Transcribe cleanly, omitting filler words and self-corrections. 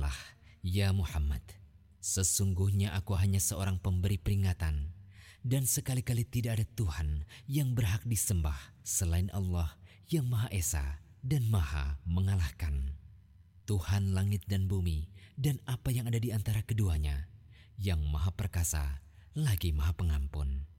Katakanlah, ya Muhammad, sesungguhnya aku hanya seorang pemberi peringatan, dan sekali-kali tidak ada Tuhan yang berhak disembah selain Allah yang Maha Esa dan Maha Mengalahkan. Tuhan langit dan bumi dan apa yang ada di antara keduanya, yang Maha Perkasa lagi Maha Pengampun.